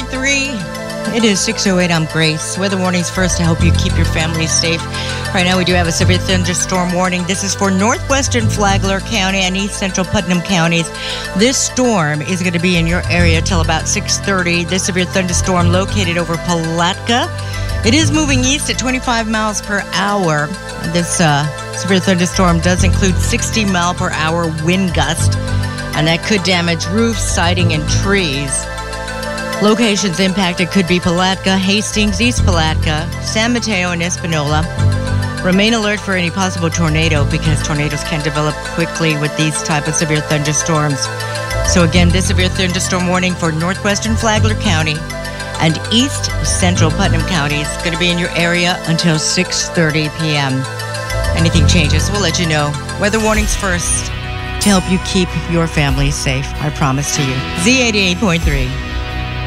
Z88.3. It is 6:08. I'm Grace. Weather warnings first to help you keep your family safe. Right now, we do have a severe thunderstorm warning. This is for northwestern Flagler County and east central Putnam counties. This storm is going to be in your area till about 6:30. This severe thunderstorm located over Palatka. It is moving east at 25 miles per hour. This severe thunderstorm does include 60 mile per hour wind gust, and that could damage roofs, siding, and trees. Locations impacted could be Palatka, Hastings, East Palatka, San Mateo, and Espanola. Remain alert for any possible tornado because tornadoes can develop quickly with these type of severe thunderstorms. So again, this severe thunderstorm warning for northwestern Flagler County and east central Putnam County is going to be in your area until 6:30 p.m. Anything changes, we'll let you know. Weather warnings first to help you keep your family safe. I promise to you. Z88.3.